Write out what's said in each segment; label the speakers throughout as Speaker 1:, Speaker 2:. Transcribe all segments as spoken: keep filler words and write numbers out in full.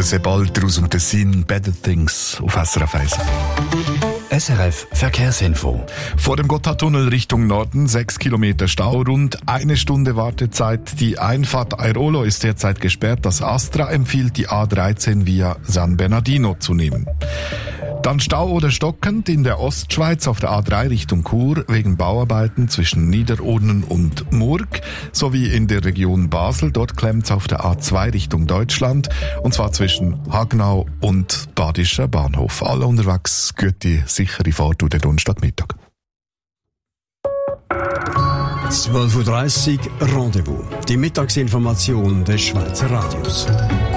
Speaker 1: Sebalter aus dem Tessin, Better Things auf S R F eins.
Speaker 2: S R F Verkehrsinfo.
Speaker 1: Vor dem Gotthardtunnel Richtung Norden sechs Kilometer Stau, rund eine Stunde Wartezeit. Die Einfahrt Airolo ist derzeit gesperrt. Das Astra empfiehlt, die A dreizehn via San Bernardino zu nehmen. Dann Stau oder stockend in der Ostschweiz auf der A drei Richtung Chur wegen Bauarbeiten zwischen Niederurnen und Murg sowie in der Region Basel. Dort klemmt es auf der A zwei Richtung Deutschland und zwar zwischen Hagnau und Badischer Bahnhof. Alle unterwegs, gute, sichere Fahrt durch den Donnerstagmittag.
Speaker 3: zwölf Uhr dreißig Rendezvous. Die Mittagsinformation des Schweizer Radios.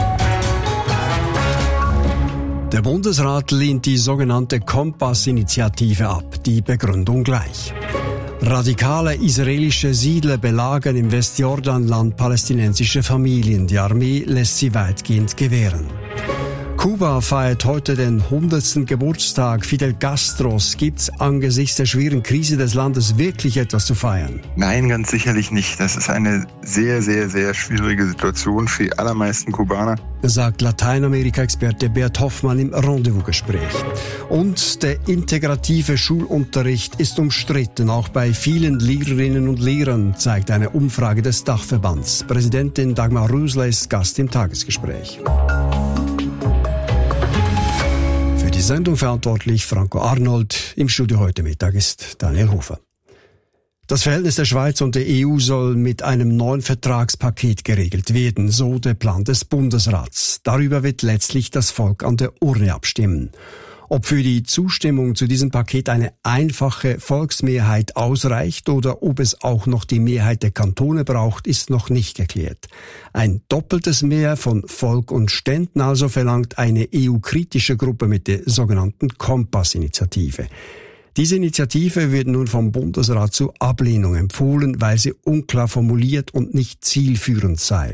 Speaker 3: Der Bundesrat lehnt die sogenannte Kompass-Initiative ab. Die Begründung gleich. Radikale israelische Siedler belagern im Westjordanland palästinensische Familien. Die Armee lässt sie weitgehend gewähren. Kuba feiert heute den hundertsten Geburtstag Fidel Castros. Gibt's angesichts der schweren Krise des Landes wirklich etwas zu feiern?
Speaker 4: Nein, ganz sicherlich nicht. Das ist eine sehr, sehr, sehr schwierige Situation für die allermeisten Kubaner,
Speaker 3: sagt Lateinamerika-Experte Bert Hoffmann im Rendezvous-Gespräch. Und der integrative Schulunterricht ist umstritten, auch bei vielen Lehrerinnen und Lehrern, zeigt eine Umfrage des Dachverbands. Präsidentin Dagmar Rösler ist Gast im Tagesgespräch. Die Sendung verantwortlich Franco Arnold. Im Studio heute Mittag ist Daniel Hofer. Das Verhältnis der Schweiz und der E U soll mit einem neuen Vertragspaket geregelt werden, so der Plan des Bundesrats. Darüber wird letztlich das Volk an der Urne abstimmen. Ob für die Zustimmung zu diesem Paket eine einfache Volksmehrheit ausreicht oder ob es auch noch die Mehrheit der Kantone braucht, ist noch nicht geklärt. Ein doppeltes Mehr von Volk und Ständen also verlangt eine E U-kritische Gruppe mit der sogenannten Kompass-Initiative. Diese Initiative wird nun vom Bundesrat zur Ablehnung empfohlen, weil sie unklar formuliert und nicht zielführend sei.